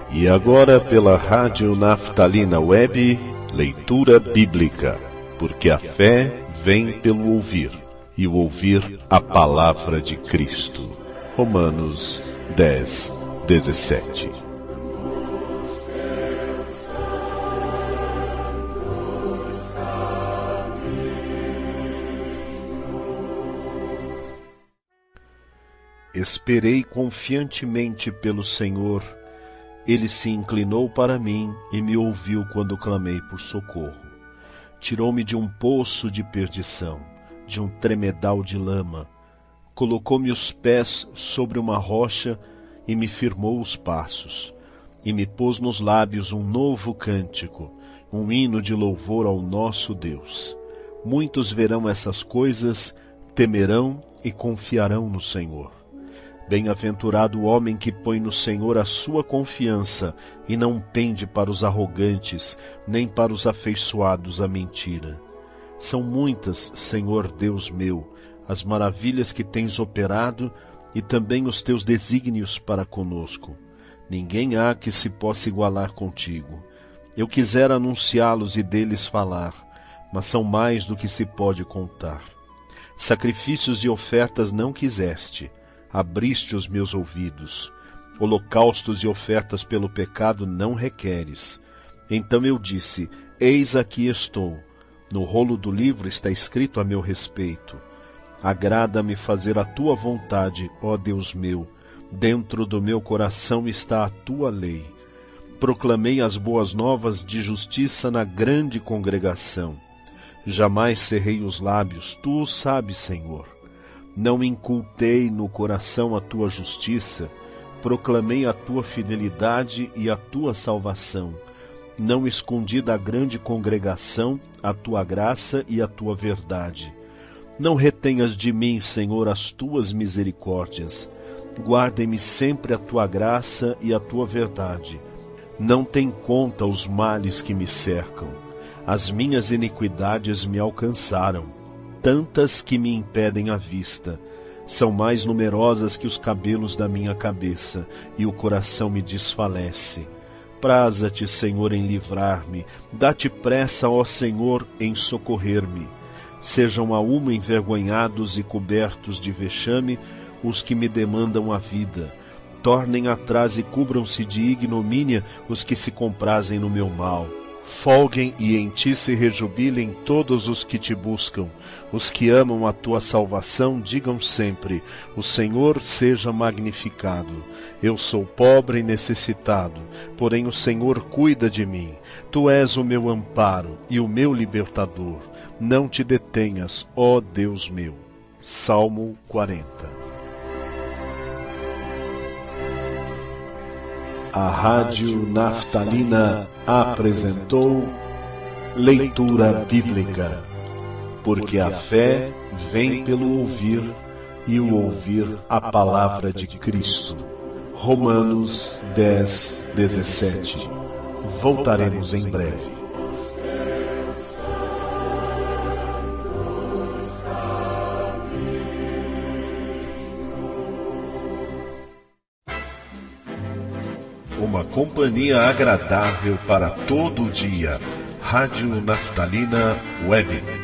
E agora pela Rádio Naftalina Web, leitura bíblica, porque a fé vem pelo ouvir, e o ouvir a palavra de Cristo. Romanos 10, 17. Esperei confiantemente pelo Senhor. Ele se inclinou para mim e me ouviu quando clamei por socorro. Tirou-me de um poço de perdição, de um tremedal de lama. Colocou-me os pés sobre uma rocha e me firmou os passos. E me pôs nos lábios um novo cântico, um hino de louvor ao nosso Deus. Muitos verão essas coisas, temerão e confiarão no Senhor. Bem-aventurado o homem que põe no Senhor a sua confiança e não pende para os arrogantes, nem para os afeiçoados à mentira. São muitas, Senhor Deus meu, as maravilhas que tens operado e também os teus desígnios para conosco. Ninguém há que se possa igualar contigo. Eu quisera anunciá-los e deles falar, mas são mais do que se pode contar. Sacrifícios e ofertas não quiseste, abriste os meus ouvidos. Holocaustos e ofertas pelo pecado não requeres. Então eu disse, eis aqui estou. No rolo do livro está escrito a meu respeito. Agrada-me fazer a tua vontade, ó Deus meu. Dentro do meu coração está a tua lei. Proclamei as boas novas de justiça na grande congregação. Jamais cerrei os lábios, tu o sabes, Senhor. Não incultei no coração a tua justiça, proclamei a tua fidelidade e a tua salvação. Não escondi da grande congregação a tua graça e a tua verdade. Não retenhas de mim, Senhor, as tuas misericórdias. Guardem-me sempre a tua graça e a tua verdade. Não tem conta os males que me cercam. As minhas iniquidades me alcançaram. Tantas que me impedem a vista, são mais numerosas que os cabelos da minha cabeça, e o coração me desfalece. Praza-te, Senhor, em livrar-me, dá-te pressa, ó Senhor, em socorrer-me. Sejam a uma envergonhados e cobertos de vexame os que me demandam a vida. Tornem atrás e cubram-se de ignomínia os que se comprazem no meu mal. Folguem e em ti se rejubilem todos os que te buscam. Os que amam a tua salvação digam sempre, o Senhor seja magnificado. Eu sou pobre e necessitado, porém o Senhor cuida de mim. Tu és o meu amparo e o meu libertador. Não te detenhas, ó Deus meu. Salmo 40. A Rádio Naftalina apresentou Leitura Bíblica, porque a fé vem pelo ouvir e o ouvir a palavra de Cristo. Romanos 10, 17. Voltaremos em breve. Uma companhia agradável para todo o dia. Rádio Naftalina Web.